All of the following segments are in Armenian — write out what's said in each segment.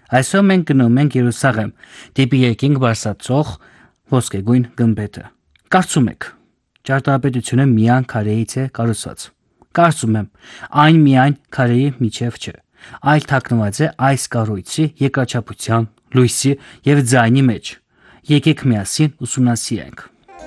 Այսօր մենք գնում ենք Երուսաղեմ, դեպի երկինք բարձրացող ոսկեգույն գմբեթը։ Կարծում եք, ճարտարապետությունը միայն քարեից է կառուցված։ Կարծում եմ, այն միայն քարեի միջև չէ, այլ թաքնված է այս կառույցի երկրաչափության, լույսի եւ ձայնի մեջ։ Եկեք միասին ուսումնասիրենք։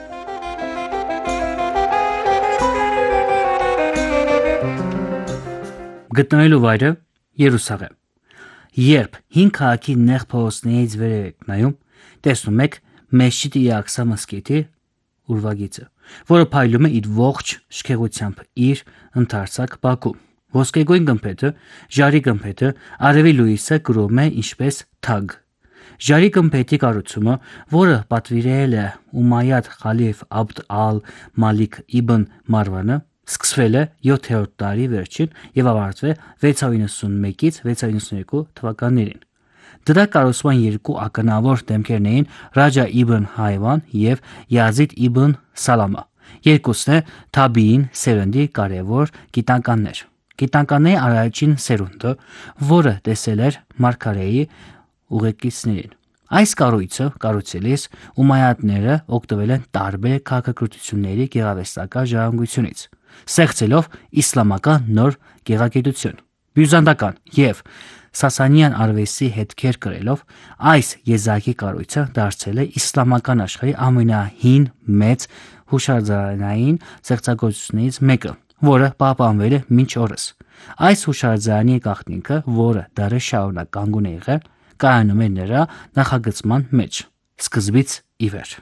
Գտնվելու վայրը Երուսաղեմ։ Երբ հին քաղաքի նեղ փողոցներից վեր եք նայում, տեսնում եք Մեշջիդ Աղսա մզկիթի ուրվագիծը, որը փայլում է իր ողջ շքեղությամբ իր ընդարձակ բակում։ Ոսկեգույն գմբեթը, ժարի գմբեթը, արևի լույսը կրում է ինչպես թագ։ Ժարի գմբեթի կառուցումը, որը պատվիրել է Ումայյադ խալիֆ Աբդ ալ-Մալիք իբն Մարվանը, սկսվել է 7-րդ դարի վերջին եւ ավարտվել 691-ից 692 թվականներին։ Դրա կառուցման երկու ականավոր դեմքերն էին Ռաջա իբն Հայվան եւ Յազիդ իբն Սալամա։ Երկուսն է Թաբիին սերնդի կարևոր գիտնականներ։ Գիտնականների առաջին սերունդը, որը տեսել էր Մարգարեի ուղեկիցներին։ Այս կառույցը կառուցելիս Ումայյադները օգտվել են տարբեր քաղաքակրթությունների գեղարվեստական ժառանգությունից, ստեղծելով իսլամական նոր գեղագիտություն, բյուզանդական եւ սասանյան արվեստի հետքեր կրելով, այս եզակի կառույցը դարձել է իսլամական աշխարհի ամենահին մեծ հուշարձանային ստեղծագործություններից մեկը, որը պահպանվել է մինչ օրս։ Այս հուշարձանի գաղտնիքը, որը դարեր շարունակ կանգուն է եղել, կայանում է նրա նախագծման մեջ, սկզբից ի վեր։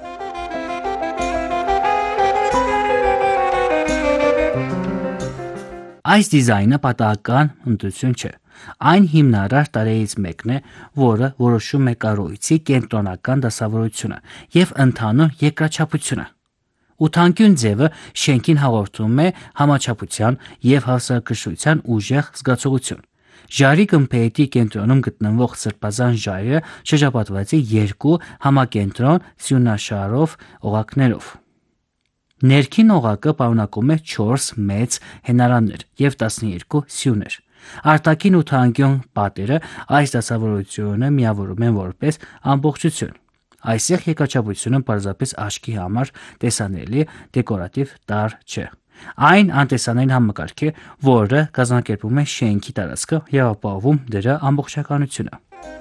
Այս դիզայնը պատահական հմտություն չէ։ Այն հիմնարար տարրերից մեկն է, որը որոշում է կառույցի կենտրոնական դասավորությունը եւ ընդհանուր երկրաչափությունը։ Ութանկյուն ձևը շենքին հաղորդում է համաչափության եւ հասարակշռության ուժեղ զգացողություն։ Ժարի գմբեթի կենտրոնում գտնվող սրբազան ժայռը շրջապատված է երկու համակենտրոն սյունաշարով օղակներով։ Ներքին օղակը պարունակում է 4 մեծ հենարաններ եւ 12 սյուներ։ Արտաքին ութանկյուն պատերը այս դասավորությունը միավորում են որպես ամբողջություն։ Այսեղ երկրաչափությունը պարզապես աչքի համար տեսանելի դեկորատիվ տարր չէ։ Այն անտեսանելի համակարգ է, որը կազմակերպում է շենքի տարածքը եւ ապահովում դրա ամբողջականությունը։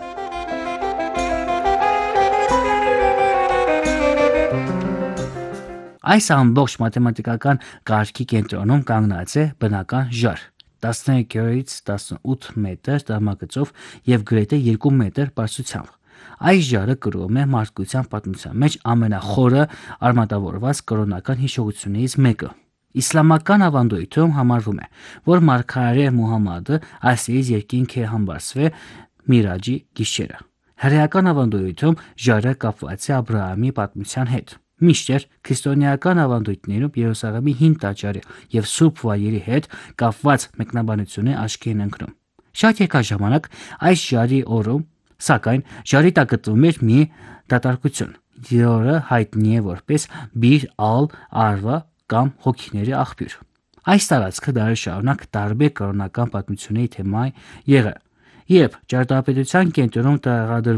Այս ամբողջ մաթեմատիկական կարգի կենտրոնում կանգնած է բնական ժար 13-ից 18 մետր տրամագծով եւ գրեթե 2 մետր բարձրությամբ։ Այս ժարը կրում է մարդկության պատմության մեջ ամենախորը արմատավորված կրոնական հիշողություններից մեկը։ Իսլամական ավանդույթում համարվում է, որ մարգարե Մուհամմադը այսից երկինք է համբարձվել Միրաջի գիշերը։ Հրեական ավանդույթում ժարը կապված է Աբրահամի պատմության հետ։ Մինչդեռ քրիստոնեական ավանդույթներում Երուսաղեմի հին տաճարի եւ սուրբ վայրերի հետ կապված մեկնաբանությունը աչքի են ընկնում։ Շատ երկար ժամանակ այս ժարի օրում, սակայն, ժարի տակ գտնվում էր մի դատարկություն, որը հայտնի է որպես Բիր ալ-Արվա կամ հոգիների աղբյուր։ Այս տարածքը դարեր շարունակ տարբեր կրոնական պատմությունների թեմա եղել, երբ ճարտարապետության կենտրոնում